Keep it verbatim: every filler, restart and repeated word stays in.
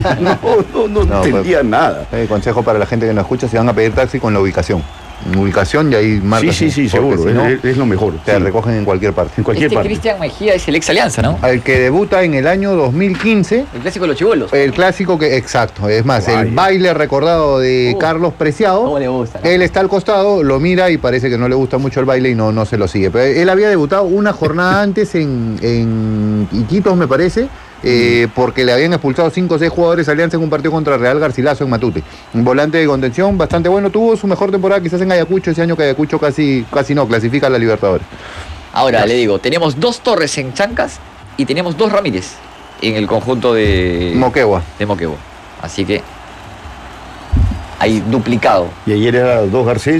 No, no, no, No, entendía pues, nada. Eh, consejo para la gente que nos escucha, si van a pedir taxi, con la ubicación. Ubicación y ahí Sí, marcas. sí, sí, porque seguro, si no, es, es lo mejor. te sí. recogen en cualquier parte. En cualquier Este parte. Cristian Mejía es el ex Alianza, ¿no? Al que debuta en el año dos mil quince, El clásico de los chibolos. el clásico que, exacto, es más, el Vaya. baile recordado de Uh, Carlos Preciado. ¿Cómo le gusta, no? Él está al costado, lo mira y parece que no le gusta mucho el baile y no, no se lo sigue. Pero él había debutado una jornada antes en, en Iquitos, me parece, eh, porque le habían expulsado cinco o seis jugadores de Alianza en un partido contra Real Garcilaso en Matute. Un volante de contención bastante bueno, tuvo su mejor temporada quizás en Ayacucho, ese año que Ayacucho casi, casi no, clasifica a la Libertadores. Ahora le digo, tenemos dos Torres en Chancas y tenemos dos Ramírez en el conjunto de Moquegua. de Moquegua. Así que hay duplicado. Y ayer era dos Garcés